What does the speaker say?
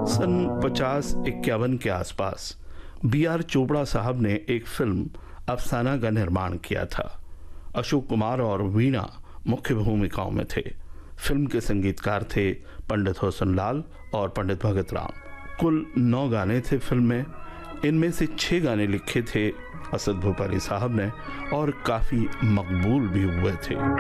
सन 50-51 के आसपास B.R. चोपड़ा साहब ने एक फिल्म अफसाना का निर्माण किया था। अशोक कुमार और वीणा मुख्य भूमिकाओं में थे। फिल्म के संगीतकार थे पंडित होसन लाल और पंडित भगत राम। कुल 9 गाने थे फिल्म में। इनमें से 6 गाने लिखे थे असद भोपाली साहब ने और काफ़ी मकबूल भी हुए थे।